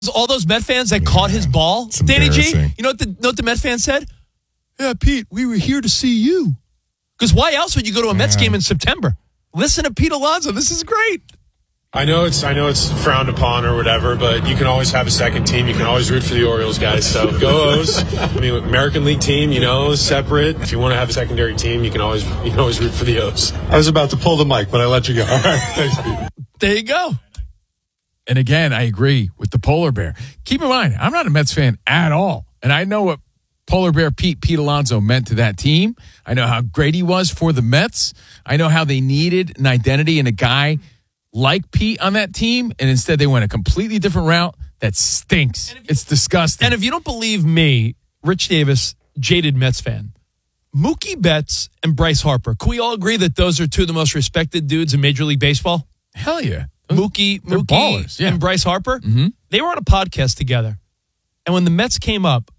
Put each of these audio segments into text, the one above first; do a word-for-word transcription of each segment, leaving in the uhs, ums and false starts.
all those Met fans that yeah, caught his ball, Danny G, you know what the, you know what the Met fan said? Yeah, Pete, we were here to see you. Because why else would you go to a yeah. Mets game in September? Listen to Pete Alonso. This is great. I know it's I know it's frowned upon or whatever, but you can always have a second team. You can always root for the Orioles, guys. So go O's. I mean, American League team, you know, separate. If you want to have a secondary team, you can always you can always root for the O's. I was about to pull the mic, but I let you go. All right, thanks, Pete. There you go. And again, I agree with the Polar Bear. Keep in mind, I'm not a Mets fan at all, and I know what Polar Bear Pete Pete Alonso meant to that team. I know how great he was for the Mets. I know how they needed an identity and a guy like Pete on that team, and instead they went a completely different route that stinks. It's disgusting. And if you don't believe me, Rich Davis, jaded Mets fan, Mookie Betts and Bryce Harper, can we all agree that those are two of the most respected dudes in Major League Baseball? Hell yeah. Mookie, Mookie ballers, yeah. and Bryce Harper, mm-hmm. they were on a podcast together. And when the Mets came up,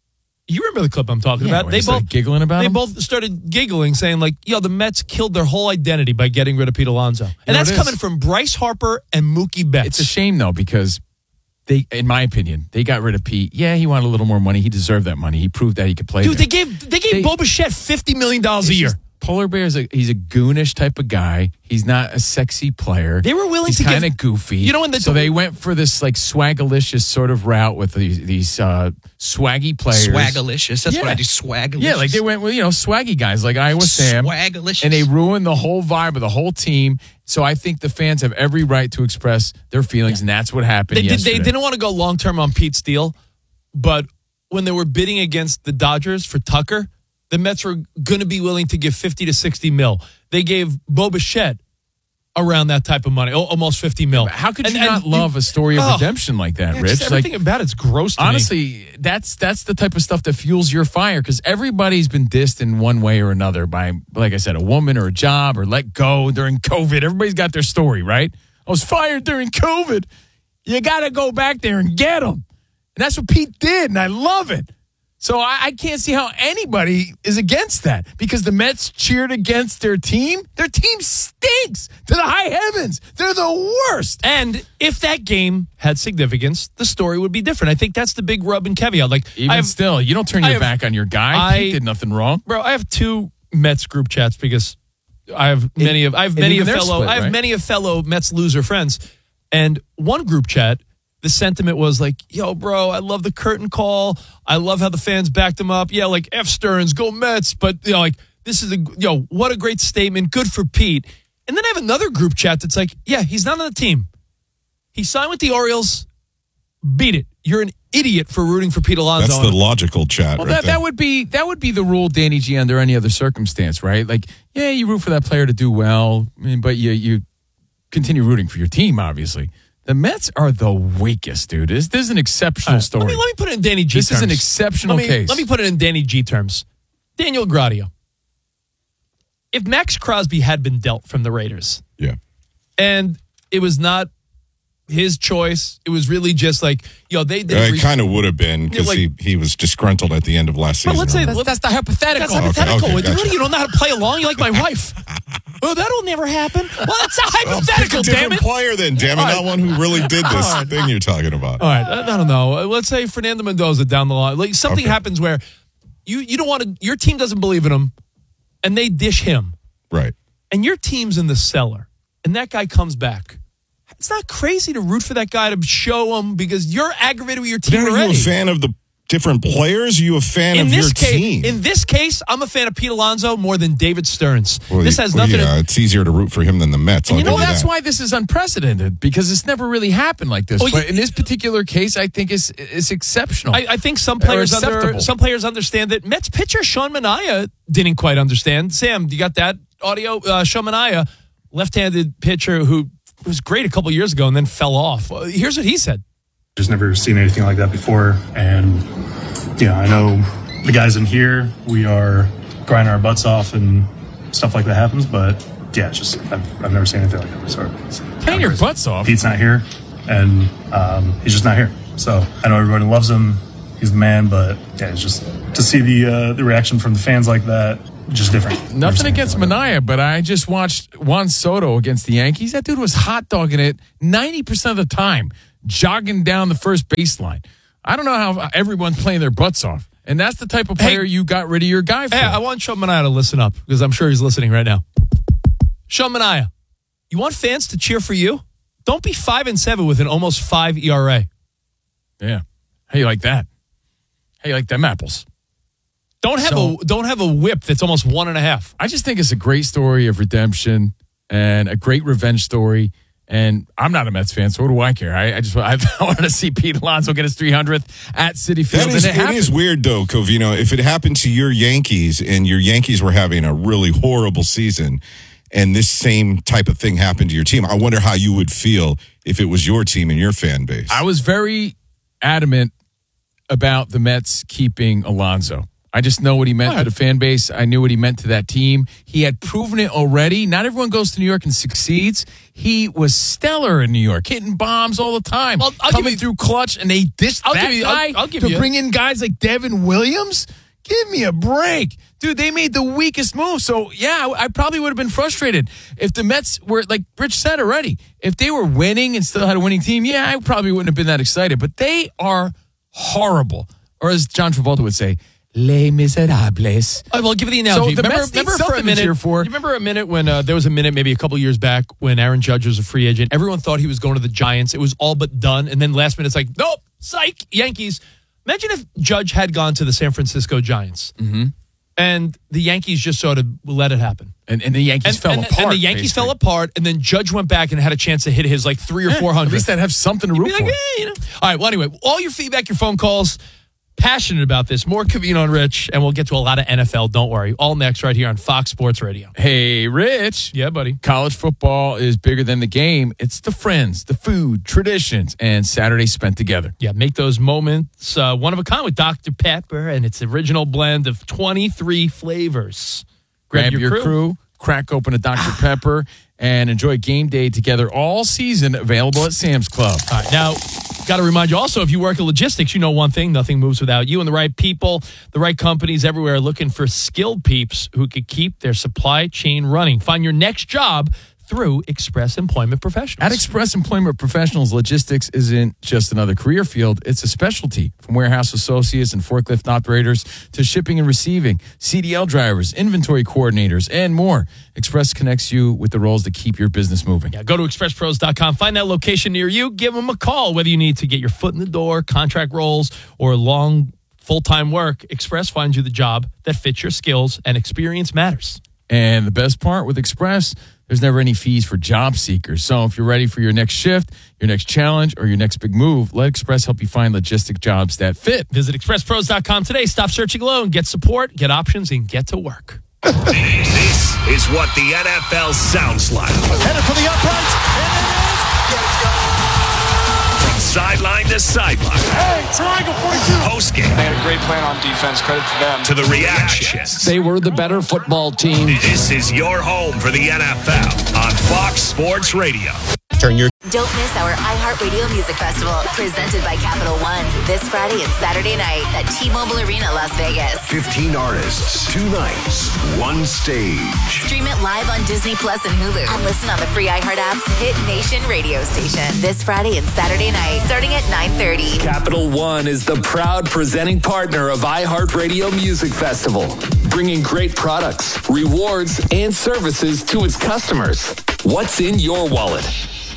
you remember the clip I'm talking yeah, about? They both giggling about They him? both started giggling, saying like, "Yo, the Mets killed their whole identity by getting rid of Pete Alonso," and you know that's coming from Bryce Harper and Mookie Betts. It's a shame though because they, in my opinion, they got rid of Pete. Yeah, he wanted a little more money. He deserved that money. He proved that he could play. Dude, there. they gave they gave they, Bo Bichette fifty million dollars a year. Just, Polar Bear is a he's a goonish type of guy. He's not a sexy player. They were willing he's to kind give, of goofy. You know when the, so they went for this like swagalicious sort of route with these these uh, swaggy players. Swagalicious. That's yeah. what I do. Swagalicious. Yeah, like they went with you know swaggy guys like Iowa Sam. Swagalicious. And they ruined the whole vibe of the whole team. So I think the fans have every right to express their feelings, yeah. and that's what happened. They, yesterday. they didn't want to go long term on Pete's deal, but when they were bidding against the Dodgers for Tucker, the Mets were going to be willing to give fifty to sixty mil. They gave Bo Bichette around that type of money, almost fifty mil. How could you and, not and, love a story of oh, redemption like that, yeah, Rich? Everything like, about it's gross to honestly, me. Honestly, that's that's the type of stuff that fuels your fire because everybody's been dissed in one way or another by, like I said, a woman or a job or let go during COVID. Everybody's got their story, right? I was fired during COVID. You got to go back there and get them. And that's what Pete did, and I love it. So I, I can't see how anybody is against that because the Mets cheered against their team. Their team stinks to the high heavens. They're the worst. And if that game had significance, the story would be different. I think that's the big rub and caveat. Like, even I have, still, you don't turn your have, back on your guy. I, Pete did nothing wrong, bro. I have two Mets group chats because I have many of I have many of fellow split, I have right? many of fellow Mets loser friends, and one group chat. The sentiment was like, yo, bro, I love the curtain call. I love how the fans backed him up. Yeah, like F Stearns, go Mets. But, you know, like, this is a, yo, what a great statement. Good for Pete. And then I have another group chat that's like, yeah, he's not on the team. He signed with the Orioles. Beat it. You're an idiot for rooting for Pete Alonso. That's the logical chat. Well, right that, that would be that would be the rule, Danny G, under any other circumstance, right? Like, yeah, you root for that player to do well, but you you continue rooting for your team, obviously. The Mets are the weakest, dude. This, this is an exceptional right, story. Let me, let me put it in Danny G this terms. This is an exceptional let me, case. Let me put it in Danny G terms. Daniel Gradio. If Max Crosby had been dealt from the Raiders, yeah, and it was not his choice, it was really just like, yo, they did. Uh, it kind of would have been because like, he, he was disgruntled at the end of last season. But let's say that's, well, that's the hypothetical. That's hypothetical. Okay, okay, gotcha. You don't know how to play along. You're like my wife. Oh, that'll never happen. Well, it's a hypothetical, well, pick a damn different it. player then, damn it. All Not right. one who really did this All right. thing you're talking about. All right, I, I don't know. Let's say Fernando Mendoza down the line. Like something Okay. happens where you you don't want to. Your team doesn't believe in him, and they dish him. Right. And your team's in the cellar, and that guy comes back. It's not crazy to root for that guy to show him because you're aggravated with your team But are already. you a fan of the different players? Are you a fan in of this your case, team? In this case, I'm a fan of Pete Alonso more than David Stearns. Well, this has well, nothing yeah, to it's easier to root for him than the Mets. And I'll you know, give that's that. why this is unprecedented because it's never really happened like this. Oh, but you, in this particular case, I think it's, it's exceptional. I, I think some players under, acceptable. some players understand that. Mets pitcher Sean Manaea didn't quite understand. Sam, you got that audio? Uh, Sean Manaea, left-handed pitcher who was great a couple years ago and then fell off. Uh, here's what he said. Just never seen anything like that before. And, yeah, I know the guys in here, we are grinding our butts off and stuff like that happens. But, yeah, it's just, I've, I've never seen anything like that before. Playing your butts off. Pete's not here, and um, he's just not here. So I know everybody loves him. He's the man. But, yeah, it's just to see the uh, the reaction from the fans like that, just different. Nothing against Manaea, but I just watched Juan Soto against the Yankees. That dude was hot dogging it ninety percent of the time jogging down the first baseline. I don't know how everyone's playing their butts off. And that's the type of player Hey, you got rid of your guy for. Hey, I want Sean Manaea to listen up because I'm sure he's listening right now. Sean Manaea, you want fans to cheer for you? Don't be five and seven with an almost five E R A. Yeah. How you like that? How you like them apples? Don't have So- a don't have a whip that's almost one and a half. I just think it's a great story of redemption and a great revenge story. And I'm not a Mets fan, so what do I care? I, I just I want to see Pete Alonso get his three hundredth at Citi Field. That is, and it it happened. is weird, though, Covino. If it happened to your Yankees and your Yankees were having a really horrible season and this same type of thing happened to your team, I wonder how you would feel if it was your team and your fan base. I was very adamant about the Mets keeping Alonso. I just know what he meant Right. to the fan base. I knew what he meant to that team. He had proven it already. Not everyone goes to New York and succeeds. He was stellar in New York, hitting bombs all the time, Well, I'll coming give you- through clutch, and they dished I'll that give you- I'll- guy I'll give to you- bring in guys like Devin Williams. Give me a break. Dude, they made the weakest move. So, yeah, I probably would have been frustrated if the Mets were, like Rich said already, if they were winning and still had a winning team, yeah, I probably wouldn't have been that excited. But they are horrible. Or as John Travolta would say, Les Miserables. I will give you the analogy. So the remember, Mets need remember for something a to minute. cheer for. You remember a minute when uh, there was a minute, maybe a couple years back, when Aaron Judge was a free agent. Everyone thought he was going to the Giants. It was all but done, and then last minute, it's like, nope, psych, Yankees. Imagine if Judge had gone to the San Francisco Giants, mm-hmm. and the Yankees just sort of let it happen. And, and the Yankees And, fell and, apart. and the Yankees basically. fell apart, and then Judge went back and had a chance to hit his like three or Yeah, four At hundred. least they'd have something to root Be for. like, eh, you know. All right. Well, anyway, all your feedback, your phone calls, passionate about this. More Covino and Rich, and we'll get to a lot of N F L. Don't worry. All next right here on Fox Sports Radio. Hey, Rich. Yeah, buddy. College football is bigger than the game. It's the friends, the food, traditions, and Saturdays spent together. Yeah, make those moments uh, one of a kind with Doctor Pepper and its original blend of twenty-three flavors. Grab, your, crew. crack open a Doctor Pepper, and enjoy game day together all season. Available at Sam's Club. All right, now, got to remind you also, if you work in logistics, you know one thing, nothing moves without you and the right people, the right companies everywhere looking for skilled peeps who could keep their supply chain running. Find your next job through Express Employment Professionals. At Express Employment Professionals, logistics isn't just another career field, it's a specialty. From warehouse associates and forklift operators to shipping and receiving, C D L drivers, inventory coordinators, and more. Express connects you with the roles that keep your business moving. Yeah, go to express pros dot com, find that location near you, give them a call, whether you need to get your foot in the door, contract roles, or long full-time work. Express finds you the job that fits your skills, and experience matters. And the best part with Express, there's never any fees for job seekers. So if you're ready for your next shift, your next challenge, or your next big move, let Express help you find logistic jobs that fit. Visit express pros dot com today. Stop searching alone. Get support, get options, and get to work. This is what the N F L sounds like. Headed for the uprights, and it is. From sideline to sideline. Hey, triangle forty-two. Post game They had a great plan on defense. Credit to them. to the reactions. They were the better football team. This is your home for the N F L on Fox Sports Radio. Turn your Don't miss our iHeartRadio Music Festival, presented by Capital One, this Friday and Saturday night at T-Mobile Arena, Las Vegas. fifteen artists, two nights, one stage. Stream it live on Disney Plus and Hulu, and listen on the free iHeart app's Hit Nation radio station this Friday and Saturday night, starting at nine thirty. Capital One is the proud presenting partner of iHeartRadio Music Festival, bringing great products, rewards, and services to its customers. What's in your wallet?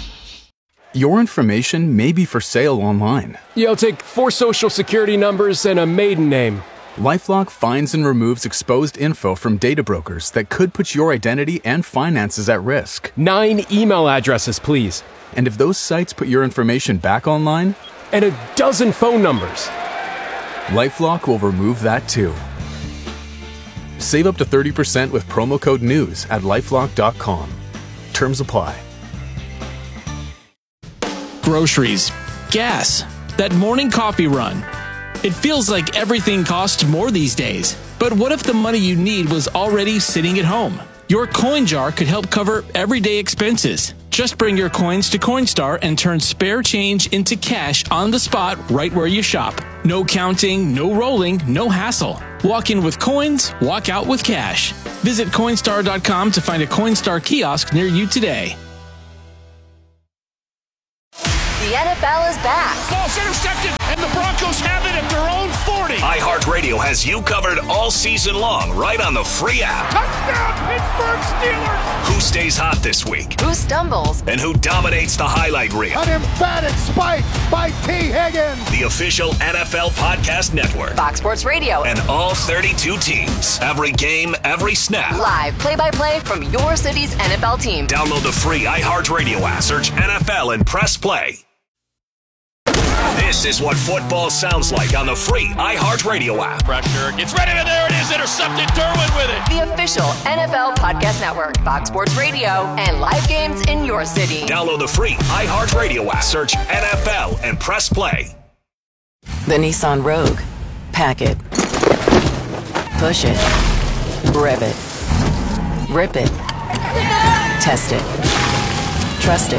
Your information may be for sale online. You'll take four social security numbers and a maiden name. LifeLock finds and removes exposed info from data brokers that could put your identity and finances at risk. Nine email addresses, please. And if those sites put your information back online, And a dozen phone numbers. LifeLock will remove that too. Save up to thirty percent with promo code NEWS at lifelock dot com. Terms apply. Groceries, gas, that morning coffee run. It feels like everything costs more these days. But what if the money you need was already sitting at home? Your coin jar could help cover everyday expenses. Just bring your coins to Coinstar and turn spare change into cash on the spot right where you shop. No counting, no rolling, no hassle. Walk in with coins, walk out with cash. Visit Coinstar dot com to find a Coinstar kiosk near you today. The N F F L is back. Ball's intercepted, and the Broncos have it at their own forty. iHeartRadio has you covered all season long, right on the free app. Touchdown, Pittsburgh Steelers! Who stays hot this week? Who stumbles? And who dominates the highlight reel? An emphatic spike by T. Higgins. The official N F L podcast network. Fox Sports Radio. And all thirty-two teams. Every game, every snap. Live play-by-play from your city's N F L team. Download the free iHeartRadio app. Search N F L and press play. This is what football sounds like on the free iHeartRadio app. Pressure gets ready, and there it is. Intercepted. Derwin with it. The official N F L podcast network. Fox Sports Radio. And live games in your city. Download the free iHeartRadio app. Search N F L and press play. The Nissan Rogue. Pack it. Push it. Rev it. Rip it. Test it. Trust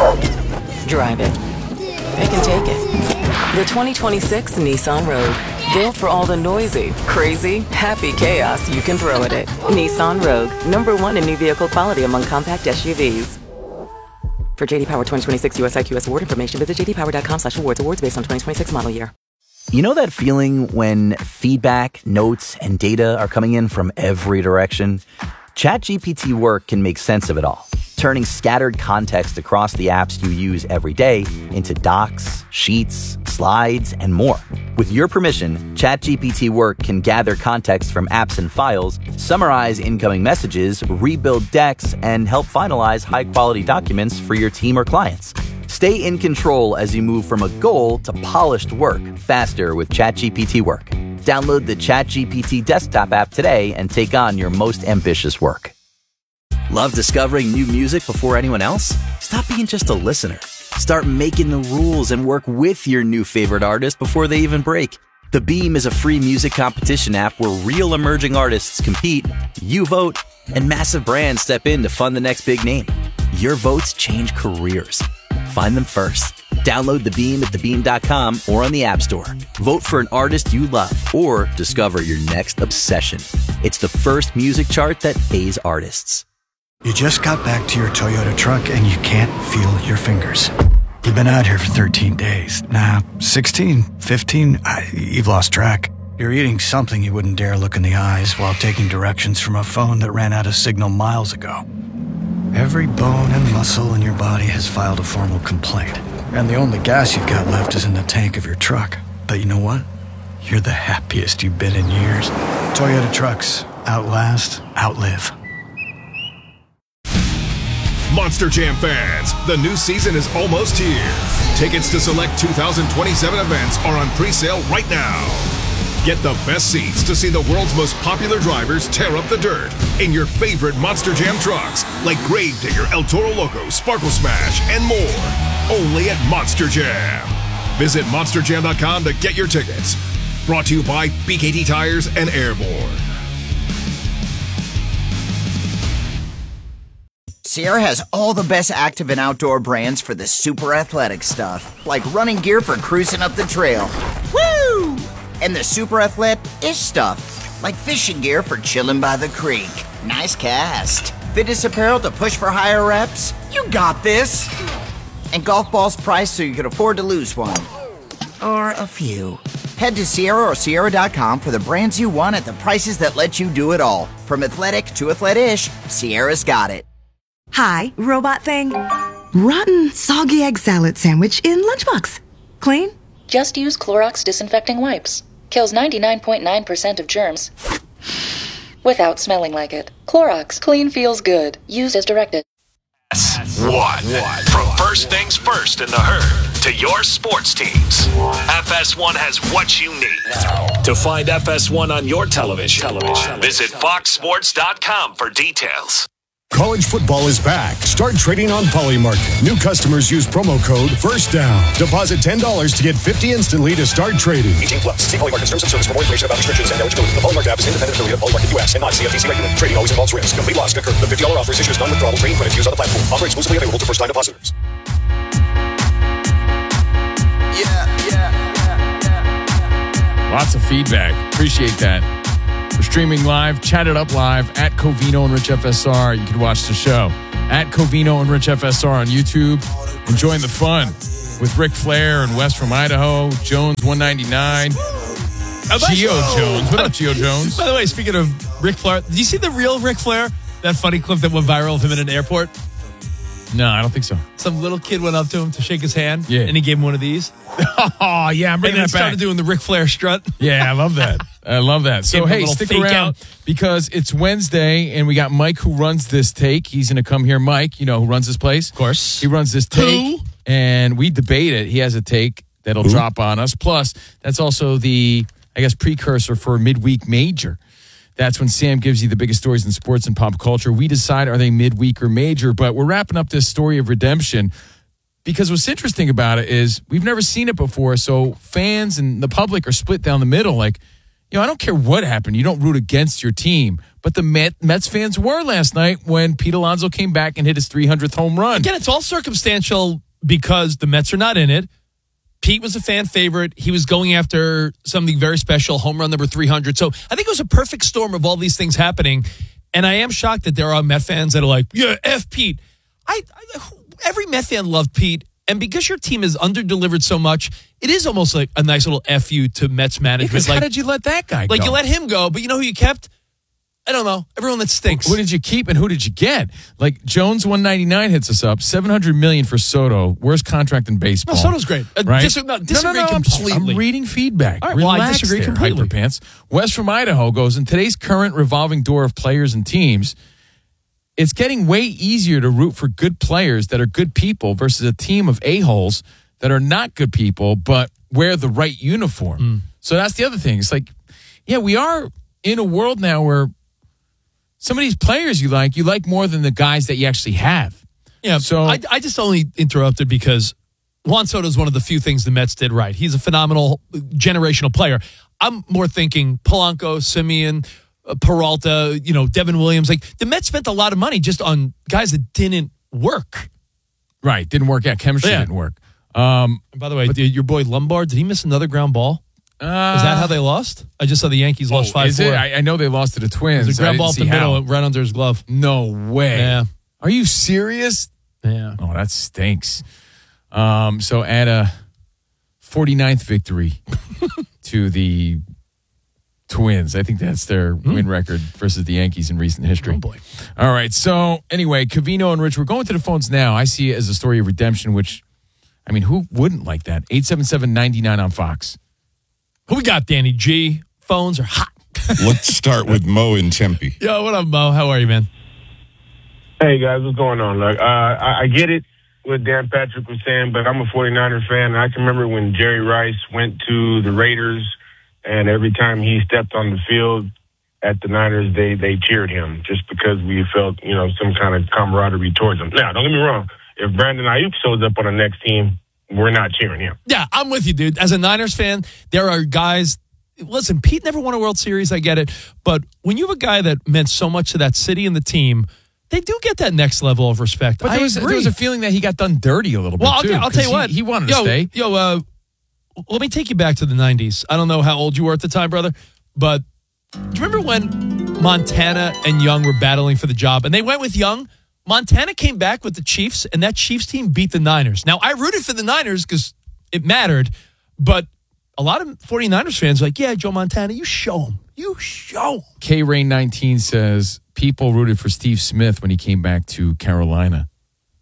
it. Drive it. Pick and take it. The twenty twenty-six Nissan Rogue. Built for all the noisy, crazy, happy chaos you can throw at it. Nissan Rogue. Number one in new vehicle quality among compact S U Vs. For J D Power twenty twenty-six U S I Q S award information, visit j d power dot com slash awards. Awards based on twenty twenty-six model year. You know that feeling when feedback, notes, and data are coming in from every direction? ChatGPT Work can make sense of it all, turning scattered context across the apps you use every day into docs, sheets, slides, and more. With your permission, ChatGPT Work can gather context from apps and files, summarize incoming messages, rebuild decks, and help finalize high-quality documents for your team or clients. Stay in control as you move from a goal to polished work faster with ChatGPT Work. Download the ChatGPT desktop app today and take on your most ambitious work. Love discovering new music before anyone else? Stop being just a listener. Start making the rules and work with your new favorite artist before they even break. The Beam is a free music competition app where real emerging artists compete, you vote, and massive brands step in to fund the next big name. Your votes change careers. Find them first. Download The Beam at the beam dot com or on the App Store. Vote for an artist you love or discover your next obsession. It's the first music chart that pays artists. You just got back to your Toyota truck and you can't feel your fingers. You've been out here for thirteen days. Nah, sixteen, fifteen, I, you've lost track. You're eating something you wouldn't dare look in the eyes while taking directions from a phone that ran out of signal miles ago. Every bone and muscle in your body has filed a formal complaint. And the only gas you've got left is in the tank of your truck. But you know what? You're the happiest you've been in years. Toyota trucks. Outlast, outlive. Monster Jam fans, the new season is almost here. Tickets to select two thousand twenty-seven events are on pre-sale right now. Get the best seats to see the world's most popular drivers tear up the dirt in your favorite Monster Jam trucks like Gravedigger, El Toro Loco, Sparkle Smash, and more. Only at Monster Jam. Visit monster jam dot com to get your tickets. Brought to you by B K T Tires and Airborne. Sierra has all the best active and outdoor brands for the super athletic stuff, like running gear for cruising up the trail. Woo! And the super athletic-ish stuff, like fishing gear for chilling by the creek. Nice cast. Fitness apparel to push for higher reps. You got this. And golf balls priced so you can afford to lose one. Or a few. Head to Sierra or Sierra dot com for the brands you want at the prices that let you do it all. From athletic to athletic-ish, Sierra's got it. Hi, robot thing. Rotten, soggy egg salad sandwich in lunchbox. Clean? Just use Clorox disinfecting wipes. Kills ninety-nine point nine percent of germs without smelling like it. Clorox. Clean feels good. Use as directed. One. From first things first in the herd to your sports teams, F S one has what you need. To find F S one on your television, television. visit fox sports dot com for details. College football is back. Start trading on Polymarket. New customers use promo code FIRSTDOWN. Deposit ten dollars to get fifty dollars instantly to start trading. eighteen plus. See Polymarket terms of service for more information about restrictions and eligibility. The Polymarket app is independent affiliate of Polymarket U S and not C F T C regulated. Trading always involves risk. Complete loss can occur. The fifty dollars offer is issued as non-withdrawable trading credit used on the platform. Offer exclusively available to first-time depositors. Yeah, yeah, yeah, yeah. Lots of feedback. Appreciate that. We're streaming live, chat it up live at Covino and Rich F S R. You can watch the show at Covino and Rich F S R on YouTube. Enjoying the fun. with Ric Flair and Wes from Idaho, Jones one ninety-nine. Gio Jones. What up, Gio Jones? By the way, speaking of Ric Flair, did you see the real Ric Flair? That funny clip that went viral of him in an airport? No, I don't think so. Some little kid went up to him to shake his hand, yeah. and he gave him one of these. Oh, yeah, I'm bringing and that back. started doing the Ric Flair strut. Yeah, I love that. I love that. So, hey, stick around out. because it's Wednesday, and we got Mike who runs this take. He's going to come here. Mike, you know, who runs this place? Of course. He runs this take, Who? and we debate it. He has a take that'll who? drop on us. Plus, that's also the, I guess, precursor for midweek major. That's when Sam gives you the biggest stories in sports and pop culture. We decide, are they midweek or major? But we're wrapping up this story of redemption because what's interesting about it is we've never seen it before. So fans and the public are split down the middle. Like, you know, I don't care what happened. You don't root against your team. But the Met, Mets fans were last night when Pete Alonso came back and hit his three hundredth home run. Again, it's all circumstantial because the Mets are not in it. Pete was a fan favorite. He was going after something very special, home run number three hundred. So I think it was a perfect storm of all these things happening. And I am shocked that there are Met fans that are like, yeah, F Pete. I, I every Met fan loved Pete. And because your team has underdelivered so much, it is almost like a nice little F you to Mets management. Yeah, like, how did you let that guy like go? Like you let him go, but you know who you kept? I don't know. Everyone that stinks. Who did you keep and who did you get? Like Jones one ninety-nine hits us up. seven hundred million dollars for Soto. Worst contract in baseball. No, Soto's great. Uh, right? dis- no, disagree no, no, no, completely. I'm, I'm reading feedback. All right, well, I Relax disagree there, completely. Hyperpants. Wes from Idaho goes, in today's current revolving door of players and teams, it's getting way easier to root for good players that are good people versus a team of a-holes that are not good people but wear the right uniform. Mm. So that's the other thing. It's like, yeah, we are in a world now where some of these players you like, you like more than the guys that you actually have. Yeah, so I, I just only interrupted because Juan Soto is one of the few things the Mets did right. He's a phenomenal generational player. I'm more thinking Polanco, Simeon, uh, Peralta, you know, Devin Williams. Like the Mets spent a lot of money just on guys that didn't work. Right, didn't work out. Chemistry Yeah. didn't work. Um, and by the way, but, your boy Lombard, did he miss another ground ball? Uh, is that how they lost? I just saw the Yankees lost oh, five four. I, I know they lost to the Twins. It was a ground ball up the middle, right under his glove. No way. Yeah. Are you serious? Yeah. Oh, that stinks. Um, so add a forty-ninth victory to the Twins. I think that's their mm. win record versus the Yankees in recent history. Oh, boy. All right. So anyway, Covino and Rich, we're going to the phones now. I see it as a story of redemption, which, I mean, who wouldn't like that? eight seven seven, nine nine on Fox. Who we got, Danny G? Phones are hot. Let's start with Mo in Tempe. Yo, what up, Mo? How are you, man? Hey, guys. What's going on? Look, uh, I, I get it what Dan Patrick was saying, but I'm a 49er fan, and I can remember when Jerry Rice went to the Raiders, and every time he stepped on the field at the Niners, they, they cheered him just because we felt, you know, some kind of camaraderie towards him. Now, don't get me wrong. If Brandon Ayuk shows up on the next team, we're not cheering him. Yeah, I'm with you, dude. As a Niners fan, there are guys. Listen, Pete never won a World Series. I get it. But when you have a guy that meant so much to that city and the team, they do get that next level of respect. But I there was, agree. there was a feeling that he got done dirty a little bit, well, I'll, too. I'll tell you he, what. He wanted yo, to stay. Yo, uh, let me take you back to the nineties. I don't know how old you were at the time, brother, but do you remember when Montana and Young were battling for the job? And they went with Young. Montana came back with the Chiefs, and that Chiefs team beat the Niners. Now, I rooted for the Niners because it mattered, but a lot of 49ers fans are like, yeah, Joe Montana, you show him. You show him. K Rain nineteen says people rooted for Steve Smith when he came back to Carolina.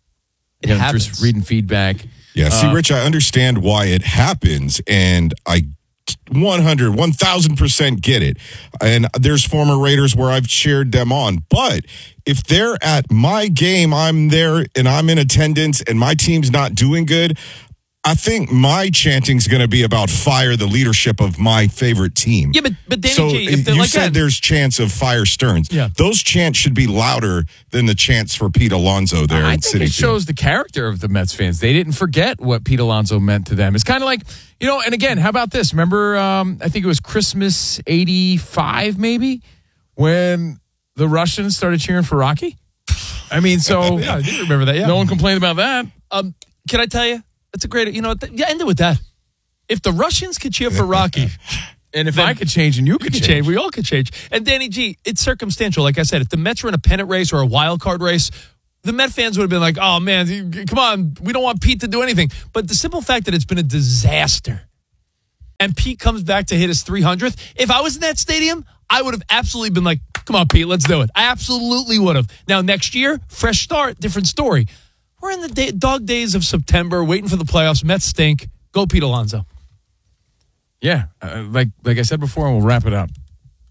It yeah, happens. Just reading feedback. Yeah, see, Uh, Rich, I understand why it happens, and I one hundred, one thousand percent get it. And there's former Raiders where I've cheered them on. But if they're at my game, I'm there, and I'm in attendance, and my team's not doing good, I think my chanting's going to be about fire the leadership of my favorite team. Yeah, but, but Danny so G, if they're you like said that, there's chants of fire Stearns. Yeah. Those chants should be louder than the chants for Pete Alonso there I in think City it Field. shows the character of the Mets fans. They didn't forget what Pete Alonso meant to them. It's kind of like, you know, and again, how about this? Remember, um, I think it was Christmas eighty-five, maybe, when the Russians started cheering for Rocky? I mean, so yeah, I did remember that. Yeah, no one complained about that. Um, can I tell you? That's a great. You know, th- yeah, end it with that. If the Russians could cheer for Rocky, and if I could change and you could could change. change, we all could change. And Danny G, it's circumstantial. Like I said, if the Mets are in a pennant race or a wild card race, the Met fans would have been like, oh, man, come on, we don't want Pete to do anything. But the simple fact that it's been a disaster and Pete comes back to hit his three hundredth, if I was in that stadium, I would have absolutely been like, come on, Pete, let's do it. I absolutely would have. Now, next year, fresh start, different story. We're in the day, dog days of September, waiting for the playoffs. Mets stink. Go Pete Alonso. Yeah, uh, like like I said before, and we'll wrap it up.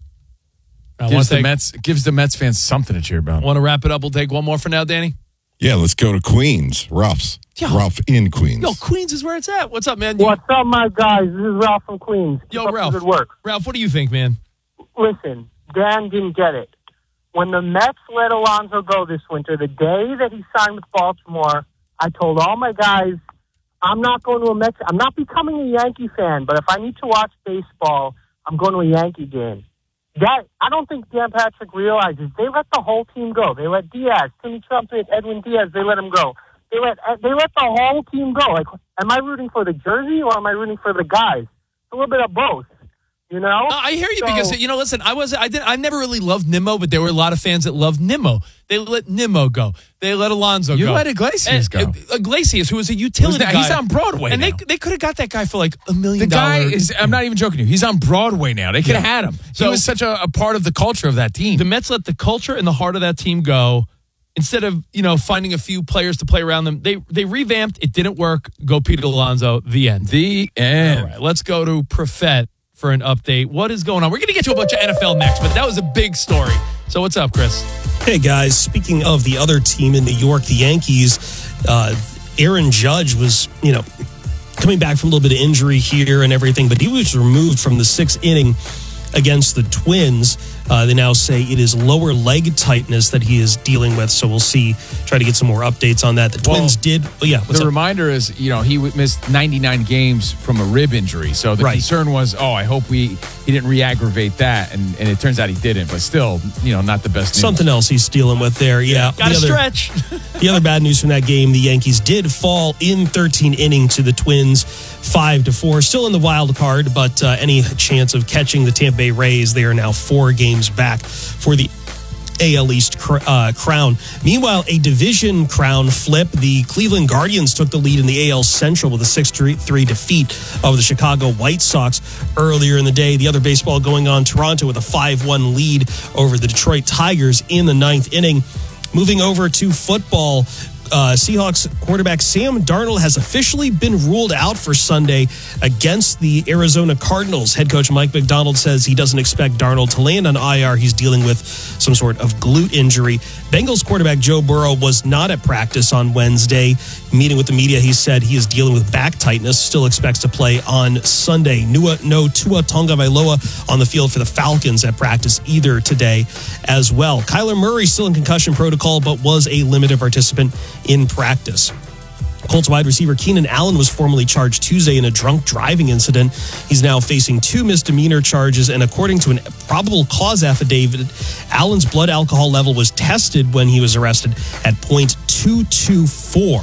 I Gives the take, Mets gives the Mets fans something to cheer about. Want to wrap it up? We'll take one more for now, Danny. Yeah, let's go to Queens. Ralph's. Yo. Ralph in Queens. Yo, Queens is where it's at. What's up, man? What's up, my guys? This is Ralph from Queens. Yo, Keep up Ralph. the good work. Ralph, what do you think, man? Listen, Dan didn't get it. When the Mets let Alonso go this winter, the day that he signed with Baltimore, I told all my guys, I'm not going to a Mets. I'm not becoming a Yankee fan, but if I need to watch baseball, I'm going to a Yankee game. That I don't think Dan Patrick realizes. They let the whole team go. They let Diaz, Timmy Trumpet, Edwin Diaz. They let him go. They let they let the whole team go. Like, am I rooting for the jersey or am I rooting for the guys? It's a little bit of both. You know, uh, I hear you so, because you know. Listen, I was I did I never really loved Nimmo, but there were a lot of fans that loved Nimmo. They let Nimmo go. They let Alonso you go. You let Iglesias and, go. Uh, Iglesias, who was a utility that? guy, He's on Broadway, and now. they they could have got that guy for like a million. The guy dollar. is. I'm not even joking. You. He's on Broadway now. They could have yeah. had him. So, he was such a, a part of the culture of that team. The Mets let the culture and the heart of that team go. Instead of, you know, finding a few players to play around them, they they revamped. It didn't work. Go Pete Alonso. The end. The end. All right, let's go to Profet for an update. What is going on? We're going to get to a bunch of N F L next, but that was a big story. So what's up, Chris? Hey, guys. Speaking of the other team in New York, the Yankees, uh, Aaron Judge was, you know, coming back from a little bit of injury here and everything, but he was removed from the sixth inning against the Twins. Uh, they now say it is lower leg tightness that he is dealing with. So we'll see, try to get some more updates on that. The Twins well, did. Oh, yeah. The up? reminder is, you know, he missed ninety-nine games from a rib injury. So the right. concern was, oh, I hope we he didn't re-aggravate that. And, and it turns out he didn't. But still, you know, not the best news. Something else he's dealing with there. Yeah. Got to the stretch. The other bad news from that game, the Yankees did fall in thirteen innings to the Twins, five to four. Still in the wild card, but uh, any chance of catching the Tampa Bay Rays, they are now four games back for the A L East cr- uh, crown. Meanwhile, a division crown flip. The Cleveland Guardians took the lead in the A L Central with a six three defeat of the Chicago White Sox earlier in the day. The other baseball going on, Toronto with a five one lead over the Detroit Tigers in the ninth inning. Moving over to football, Uh, Seahawks quarterback Sam Darnold has officially been ruled out for Sunday against the Arizona Cardinals. Head coach Mike McDonald says he doesn't expect Darnold to land on I R. He's dealing with some sort of glute injury. Bengals quarterback Joe Burrow was not at practice on Wednesday. Meeting with the media, he said he is dealing with back tightness, still expects to play on Sunday. No Tua Tagovailoa on the field for the Falcons at practice either today as well. Kyler Murray still in concussion protocol, but was a limited participant in practice. Colts wide receiver Keenan Allen was formally charged Tuesday in a drunk driving incident. He's now facing two misdemeanor charges, and according to a probable cause affidavit, Allen's blood alcohol level was tested when he was arrested at point two two four.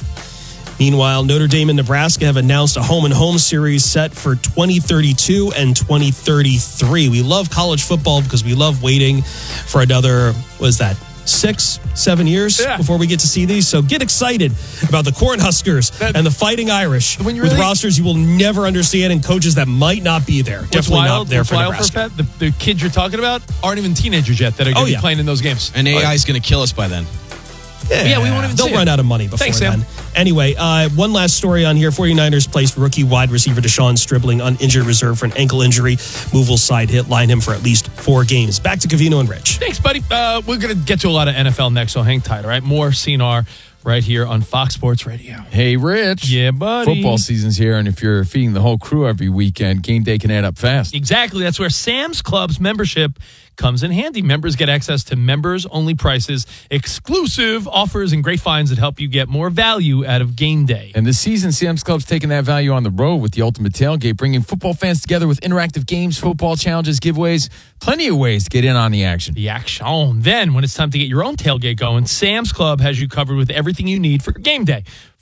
Meanwhile, Notre Dame and Nebraska have announced a home-and-home series set for twenty thirty-two and twenty thirty-three. We love college football because we love waiting for another, what is that, six, seven years yeah. before we get to see these. So get excited about the Cornhuskers that, and the Fighting Irish when you're with really, rosters you will never understand and coaches that might not be there. Definitely wild, not there for wild Nebraska. For the, the kids you're talking about aren't even teenagers yet that are going to oh, yeah. be playing in those games. And A I is going to kill us by then. Yeah, yeah, we won't even They'll see run it. out of money before Thanks, then. Sam. Anyway, uh, one last story on here. 49ers placed rookie wide receiver Deshaun Stribling on injured reserve for an ankle injury. Move will side hit, line him for at least four games. Back to Covino and Rich. Thanks, buddy. Uh, we're going to get to a lot of N F L next, so hang tight, all right? More C N R right here on Fox Sports Radio. Hey, Rich. Yeah, buddy. Football season's here, and if you're feeding the whole crew every weekend, game day can add up fast. Exactly. That's where Sam's Club's membership comes in handy. Members get access to members-only prices, exclusive offers, and great finds that help you get more value out of game day. And this season, Sam's Club's taking that value on the road with the Ultimate Tailgate, bringing football fans together with interactive games, football challenges, giveaways, plenty of ways to get in on the action. The action. Then, when it's time to get your own tailgate going, Sam's Club has you covered with everything you need for game day.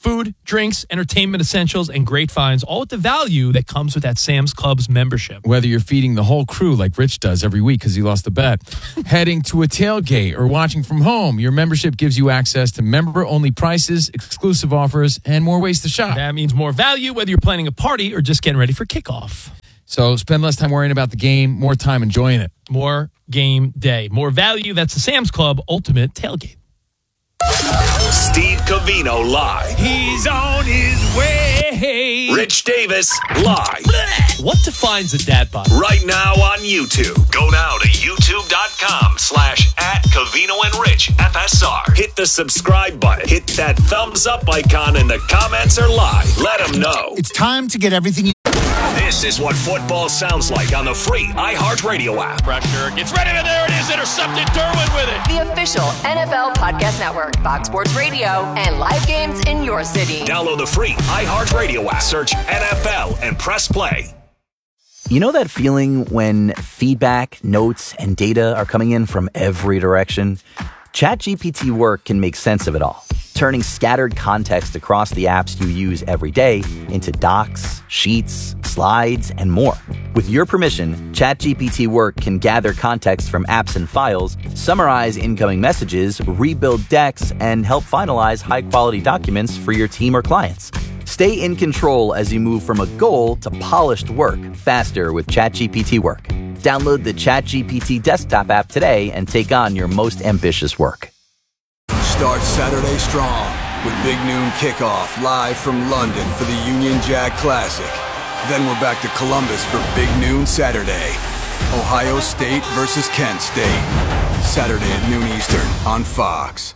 Food, drinks, entertainment essentials, and great finds, all with the value that comes with that Sam's Club's membership. Whether you're feeding the whole crew like Rich does every week because he lost the bet, heading to a tailgate, or watching from home, your membership gives you access to member-only prices, exclusive offers, and more ways to shop. That means more value whether you're planning a party or just getting ready for kickoff. So spend less time worrying about the game, more time enjoying it. More game day. More value. That's the Sam's Club Ultimate Tailgate. Steve Covino live. He's on his way. Rich Davis live. What defines a dad bod? Right now on YouTube. Go now to youtube.com slash at Covino and Rich F S R. Hit the subscribe button. Hit that thumbs up icon in the comments or live. Let them know. It's time to get everything you... This is what football sounds like on the free iHeartRadio app. Pressure gets ready, and there it is. Intercepted. Derwin with it. The official N F L Podcast Network, Fox Sports Radio, and live games in your city. Download the free iHeartRadio app. Search N F L and press play. You know that feeling when feedback, notes, and data are coming in from every direction? ChatGPT Work can make sense of it all, turning scattered context across the apps you use every day into docs, sheets, slides, and more. With your permission, ChatGPT Work can gather context from apps and files, summarize incoming messages, rebuild decks, and help finalize high-quality documents for your team or clients. Stay in control as you move from a goal to polished work faster with ChatGPT Work. Download the ChatGPT desktop app today and take on your most ambitious work. Start Saturday strong with Big Noon Kickoff live from London for the Union Jack Classic. Then we're back to Columbus for Big Noon Saturday. Ohio State versus Kent State. Saturday at noon Eastern on Fox.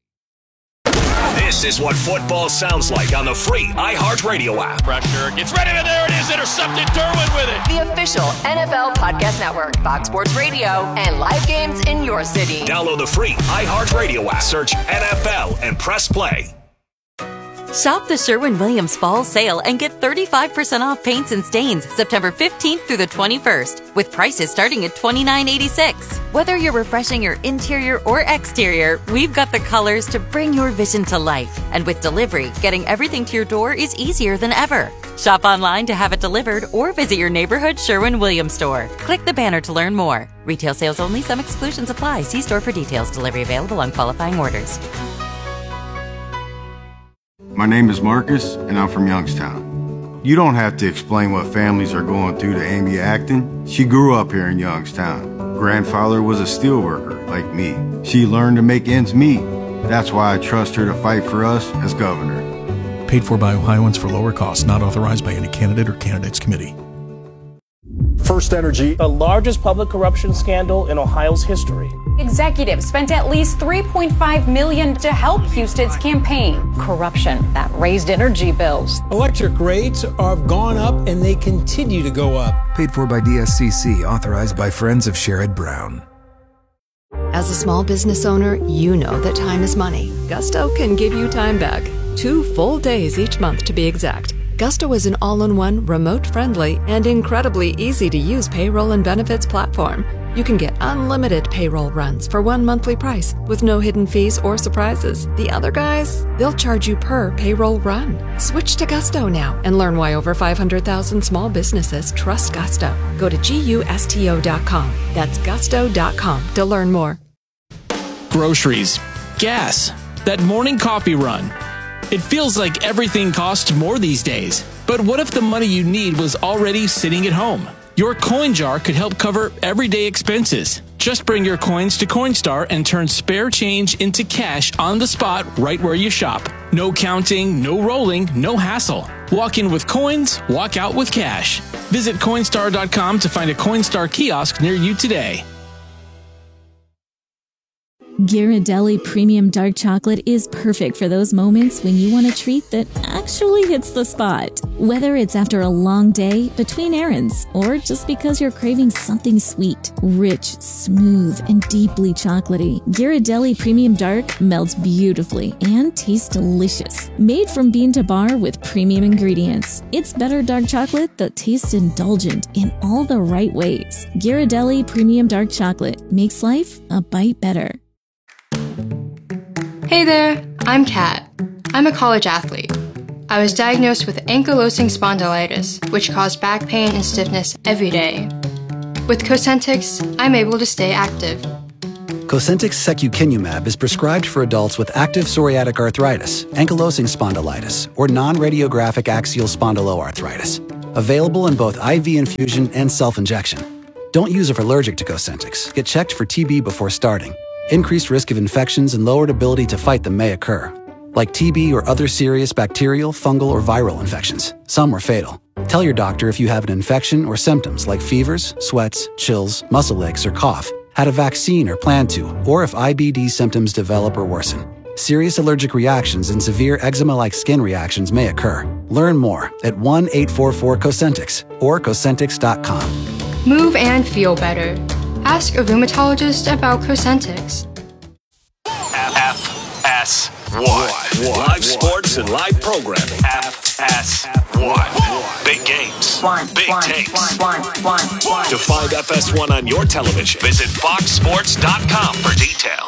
This is what football sounds like on the free iHeartRadio app. Pressure gets ready, and there it is. Intercepted. Derwin with it. The official N F L Podcast Network, Fox Sports Radio, and live games in your city. Download the free iHeartRadio app. Search N F L and press play. Shop the Sherwin-Williams Fall Sale and get thirty-five percent off paints and stains September fifteenth through the twenty-first, with prices starting at twenty-nine eighty-six. Whether you're refreshing your interior or exterior, we've got the colors to bring your vision to life. And with delivery, getting everything to your door is easier than ever. Shop online to have it delivered or visit your neighborhood Sherwin-Williams store. Click the banner to learn more. Retail sales only. Some exclusions apply. See store for details. Delivery available on qualifying orders. My name is Marcus, and I'm from Youngstown. You don't have to explain what families are going through to Amy Acton. She grew up here in Youngstown. Grandfather was a steelworker, like me. She learned to make ends meet. That's why I trust her to fight for us as governor. Paid for by Ohioans for lower costs, not authorized by any candidate or candidates committee. First Energy, the largest public corruption scandal in Ohio's history. Executives spent at least three point five million dollars to help Houston's campaign. Corruption that raised energy bills. Electric rates have gone up and they continue to go up. Paid for by D S C C, authorized by Friends of Sherrod Brown. As a small business owner, you know that time is money. Gusto can give you time back. Two full days each month to be exact. Gusto is an all-in-one, remote-friendly, and incredibly easy-to-use payroll and benefits platform. You can get unlimited payroll runs for one monthly price with no hidden fees or surprises. The other guys, they'll charge you per payroll run. Switch to Gusto now and learn why over five hundred thousand small businesses trust Gusto. Go to gusto dot com. That's gusto dot com to learn more. Groceries, gas, that morning coffee run. It feels like everything costs more these days. But what if the money you need was already sitting at home? Your coin jar could help cover everyday expenses. Just bring your coins to Coinstar and turn spare change into cash on the spot right where you shop. No counting, no rolling, no hassle. Walk in with coins, walk out with cash. Visit Coinstar dot com to find a Coinstar kiosk near you today. Ghirardelli Premium Dark Chocolate is perfect for those moments when you want a treat that actually hits the spot. Whether it's after a long day, between errands, or just because you're craving something sweet, rich, smooth, and deeply chocolatey, Ghirardelli Premium Dark melts beautifully and tastes delicious. Made from bean to bar with premium ingredients, it's better dark chocolate that tastes indulgent in all the right ways. Ghirardelli Premium Dark Chocolate makes life a bite better. Hey there, I'm Kat. I'm a college athlete. I was diagnosed with ankylosing spondylitis, which caused back pain and stiffness every day. With Cosentyx, I'm able to stay active. Cosentyx secukinumab is prescribed for adults with active psoriatic arthritis, ankylosing spondylitis, or non-radiographic axial spondyloarthritis. Available in both I V infusion and self-injection. Don't use if allergic to Cosentyx. Get checked for T B before starting. Increased risk of infections and lowered ability to fight them may occur, like T B or other serious bacterial, fungal, or viral infections. Some are fatal. Tell your doctor if you have an infection or symptoms like fevers, sweats, chills, muscle aches, or cough, had a vaccine or plan to, or if I B D symptoms develop or worsen. Serious allergic reactions and severe eczema-like skin reactions may occur. Learn more at one eight four four Cosentyx or Cosentyx dot com. Move and feel better. Ask a rheumatologist about Cosentyx. F S one. Live sports and live programming. F S one. Big games. Big takes. To find F S one on your television, visit fox sports dot com for details.